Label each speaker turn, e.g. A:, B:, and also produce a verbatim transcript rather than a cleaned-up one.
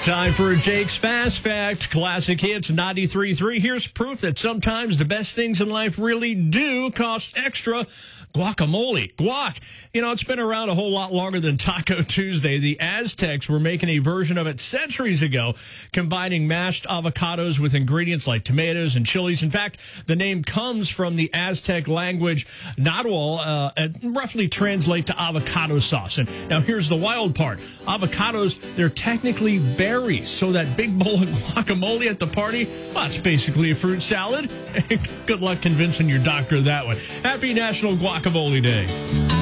A: Time for Jake's Fast Fact. Classic hits ninety-three point three. Here's proof that sometimes the best things in life really do cost extra. Guacamole. Guac. You know, it's been around a whole lot longer than Taco Tuesday. The Aztecs were making a version of it centuries ago, combining mashed avocados with ingredients like tomatoes and chilies. In fact, the name comes from the Aztec language Nahuatl, uh, and roughly translate to avocado sauce. And now here's the wild part. Avocados, they're technically berries, so that big bowl of guacamole at the party, well, it's basically a fruit salad. Good luck convincing your doctor that one. Happy National Guacamole Day.